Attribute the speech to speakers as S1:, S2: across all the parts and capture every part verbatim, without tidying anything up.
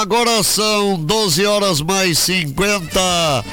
S1: Agora são doze horas mais cinquenta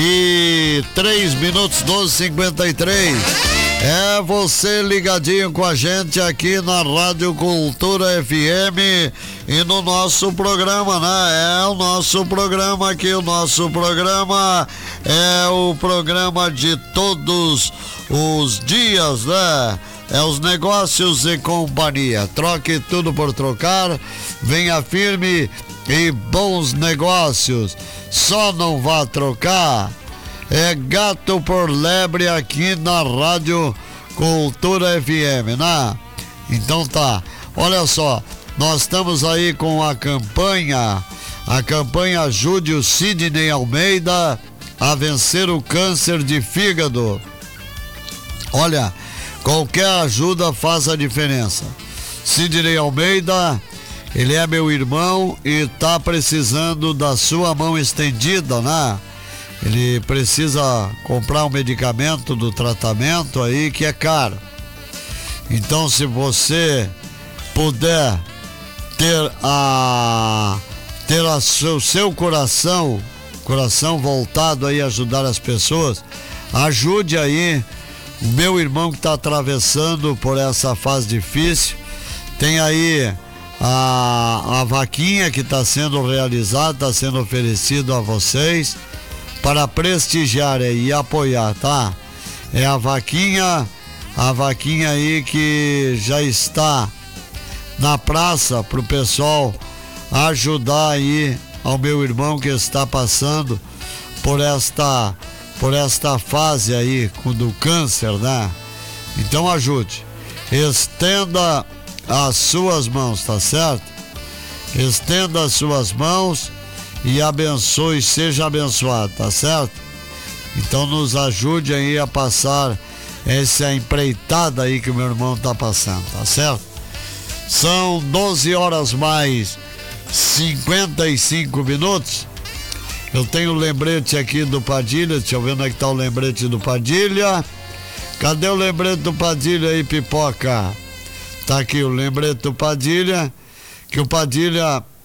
S1: e três minutos, doze e cinquenta e três. É você ligadinho com a gente aqui na Rádio Cultura F M e no nosso programa, né? É o nosso programa aqui, o nosso programa é o programa de todos os dias, né? É os negócios e companhia. Troque tudo por trocar, venha firme e bons negócios. Só não vá trocar. É gato por lebre aqui na Rádio Cultura F M, né? Então tá, olha só, nós estamos aí com a campanha, a campanha Ajude o Sidney Almeida a vencer o câncer de fígado. Olha, qualquer ajuda faz a diferença. Sidney Almeida, ele é meu irmão e tá precisando da sua mão estendida, né? Ele precisa comprar um medicamento do tratamento aí que é caro. Então, se você puder ter a ter a seu, seu coração, coração voltado aí a ajudar as pessoas, ajude aí o meu irmão que está atravessando por essa fase difícil. Tem aí a, a vaquinha que está sendo realizada, está sendo oferecido a vocês para prestigiar e apoiar, tá? É a vaquinha, a vaquinha aí que já está na praça para o pessoal ajudar aí ao meu irmão que está passando por esta, por esta fase aí do câncer, né? Então ajude, estenda as suas mãos, tá certo? Estenda as suas mãos e abençoe, seja abençoado, tá certo? Então nos ajude aí a passar essa empreitada aí que o meu irmão tá passando, tá certo? São doze horas mais cinquenta e cinco minutos. Eu tenho o lembrete aqui do Padilha, deixa eu ver onde é que tá o lembrete do Padilha. Cadê o lembrete do Padilha aí, Pipoca? Tá aqui o lembrete do Padilha, que o Padilha